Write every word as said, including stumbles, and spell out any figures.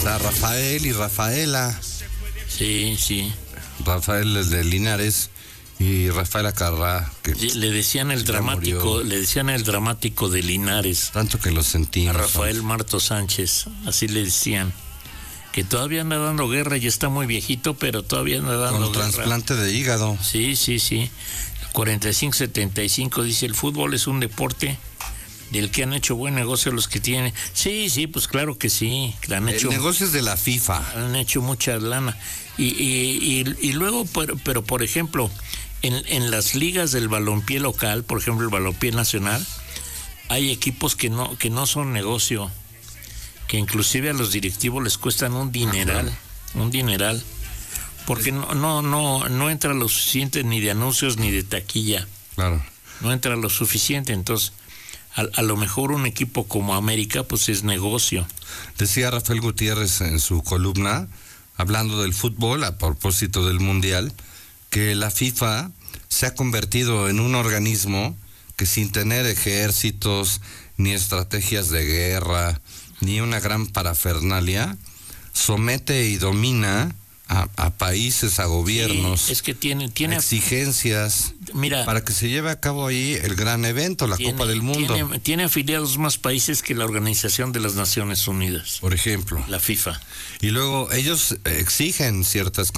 está Rafael y Rafaela. Sí, sí. Rafael el de Linares y Rafaela Carrá, que le decían el dramático, murió. le decían el dramático de Linares. Tanto que lo sentimos. A Rafael ¿no? Marto Sánchez, así le decían. Que todavía anda dando guerra y está muy viejito, pero todavía anda dando Con guerra. Con trasplante de hígado. Sí, sí, sí. cuarenta y cinco setenta y cinco dice, el fútbol es un deporte del que han hecho buen negocio los que tienen. Sí, sí, pues claro que sí. Han hecho, el negocio es de la FIFA. Han hecho mucha lana. Y, y, y, y luego, pero, pero por ejemplo, en, en las ligas del balompié local, por ejemplo el balompié nacional, hay equipos que no, que no son negocio, que inclusive a los directivos les cuestan un dineral, ah, claro. un dineral, porque no, no, no, no entra lo suficiente ni de anuncios ni de taquilla. Claro. No entra lo suficiente, entonces a, a lo mejor un equipo como América pues es negocio. Decía Rafael Gutiérrez en su columna, hablando del fútbol a propósito del Mundial, que la FIFA se ha convertido en un organismo que sin tener ejércitos, ni estrategias de guerra, ni una gran parafernalia, somete y domina a, a países, a gobiernos, sí, es que tiene, tiene exigencias, mira, para que se lleve a cabo ahí el gran evento, la tiene, Copa del Mundo. Tiene, tiene afiliados más países que la Organización de las Naciones Unidas. Por ejemplo. La FIFA. Y luego ellos exigen ciertas